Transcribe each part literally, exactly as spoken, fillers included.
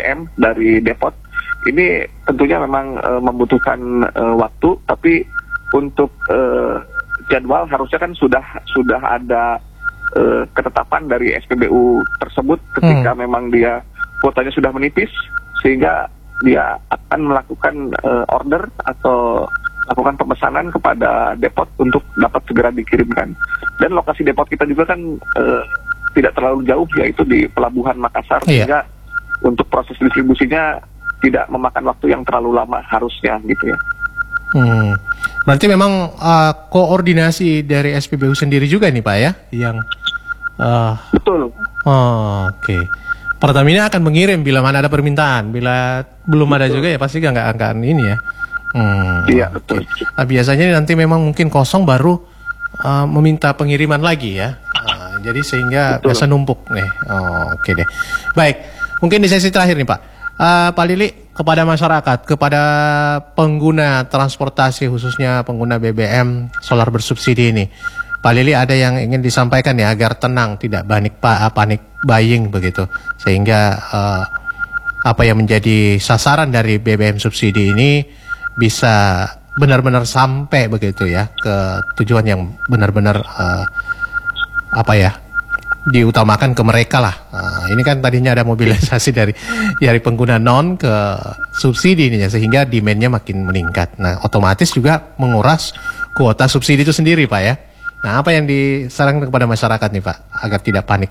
M dari Depot. Ini tentunya memang uh, membutuhkan uh, waktu, tapi untuk uh, jadwal harusnya kan sudah sudah ada uh, ketetapan dari S P B U tersebut ketika hmm. memang dia kuotanya sudah menipis, sehingga dia akan melakukan uh, order atau lakukan pemesanan kepada depot untuk dapat segera dikirimkan. Dan lokasi depot kita juga kan uh, tidak terlalu jauh, yaitu di Pelabuhan Makassar, iya. sehingga untuk proses distribusinya tidak memakan waktu yang terlalu lama harusnya gitu ya. Hmm. Berarti memang uh, koordinasi dari S P B U sendiri juga nih Pak ya, yang uh, betul. Oh, oke. Okay. Pertamina akan mengirim bila mana ada permintaan, bila belum betul. Ada juga ya pasti nggak akan ini ya. Hmm, iya betul. Okay. Nah, biasanya nanti memang mungkin kosong baru uh, meminta pengiriman lagi ya. Uh, jadi sehingga betul. biasa numpuk nih. Oh, oke okay deh. Baik, mungkin di sesi terakhir nih Pak, uh, Pak Lili, kepada masyarakat, kepada pengguna transportasi khususnya pengguna B B M solar bersubsidi ini, Pak Lili ada yang ingin disampaikan ya agar tenang, tidak panik pak panik buying begitu, sehingga uh, apa yang menjadi sasaran dari B B M subsidi ini bisa benar-benar sampai begitu ya ke tujuan yang benar-benar uh, apa ya diutamakan ke mereka lah. Uh, ini kan tadinya ada mobilisasi dari dari pengguna non ke subsidi ini ya, sehingga demand-nya makin meningkat. Nah, otomatis juga menguras kuota subsidi itu sendiri Pak ya. Nah, apa yang disarankan kepada masyarakat nih Pak agar tidak panik?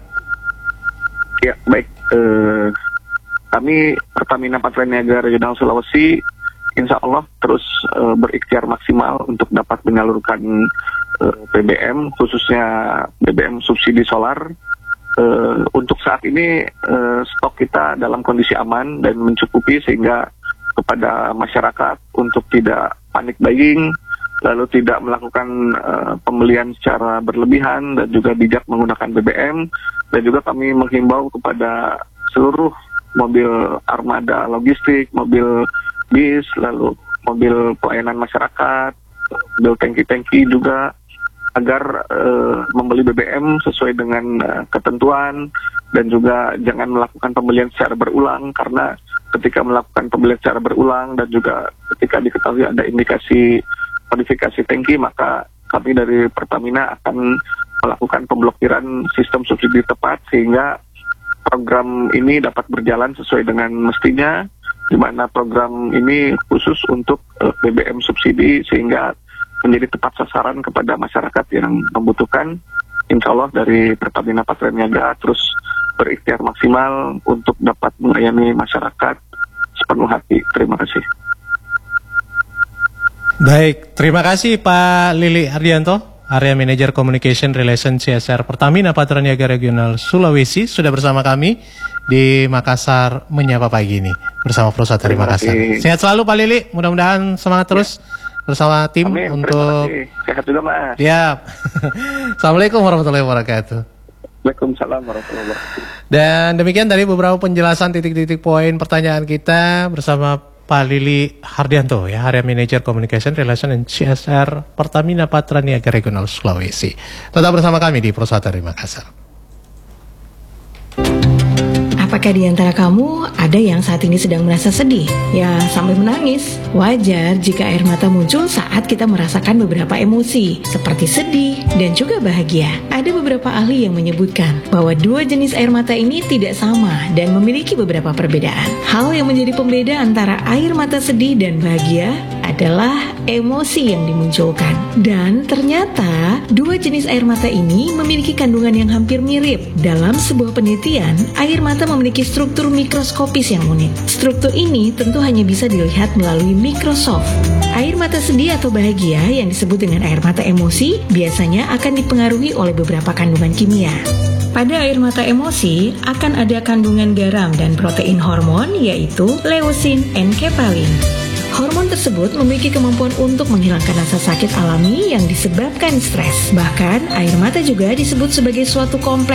Ya, baik. Uh, kami Pertamina Patraniaga Regional Sulawesi insya Allah terus uh, berikhtiar maksimal untuk dapat menyalurkan uh, B B M, khususnya B B M subsidi solar. Uh, untuk saat ini uh, stok kita dalam kondisi aman dan mencukupi, sehingga kepada masyarakat untuk tidak panik buying, lalu tidak melakukan uh, pembelian secara berlebihan dan juga bijak menggunakan B B M. Dan juga kami menghimbau kepada seluruh mobil armada logistik, mobil bis, lalu mobil pelayanan masyarakat, mobil tangki-tangki juga, agar uh, membeli B B M sesuai dengan uh, ketentuan, dan juga jangan melakukan pembelian secara berulang, karena ketika melakukan pembelian secara berulang dan juga ketika diketahui ada indikasi modifikasi tangki, maka kami dari Pertamina akan melakukan pemblokiran sistem subsidi tepat, sehingga program ini dapat berjalan sesuai dengan mestinya, di mana program ini khusus untuk uh, B B M subsidi, sehingga menjadi tepat sasaran kepada masyarakat yang membutuhkan. Insya Allah dari Pertamina Patraniaga terus berikhtiar maksimal untuk dapat melayani masyarakat sepenuh hati. Terima kasih. Baik, terima kasih Pak Lili Ardianto, Area Manager Communication Relation C S R Pertamina Patraniaga Regional Sulawesi, sudah bersama kami di Makassar menyapa pagi ini bersama Prosata di Makassar. Sehat selalu Pak Lili, mudah-mudahan semangat terus ya. Bersama tim. Amin, untuk sehat juga Mas. Ya. Assalamualaikum warahmatullahi wabarakatuh. Waalaikumsalam warahmatullahi wabarakatuh. Dan demikian tadi beberapa penjelasan titik-titik poin pertanyaan kita bersama Pak Lili Hardianto ya, Area Manager Communication Relation and C S R Pertamina Patraniaga Regional Sulawesi. Tetap bersama kami di Prosata di Makassar. Apakah di antara kamu ada yang saat ini sedang merasa sedih? Ya, sampai menangis. Wajar jika air mata muncul saat kita merasakan beberapa emosi, seperti sedih dan juga bahagia. Ada beberapa ahli yang menyebutkan bahwa dua jenis air mata ini tidak sama dan memiliki beberapa perbedaan. Hal yang menjadi pembeda antara air mata sedih dan bahagia adalah emosi yang dimunculkan. Dan ternyata dua jenis air mata ini memiliki kandungan yang hampir mirip. Dalam sebuah penelitian, air mata memiliki struktur mikroskopis yang unik. Struktur ini tentu hanya bisa dilihat melalui Microsoft. Air mata sedih atau bahagia yang disebut dengan air mata emosi biasanya akan dipengaruhi oleh beberapa kandungan kimia. Pada air mata emosi akan ada kandungan garam dan protein hormon, yaitu leusin dan kepalin. Hormon tersebut memiliki kemampuan untuk menghilangkan rasa sakit alami yang disebabkan stres. Bahkan, air mata juga disebut sebagai suatu kompleks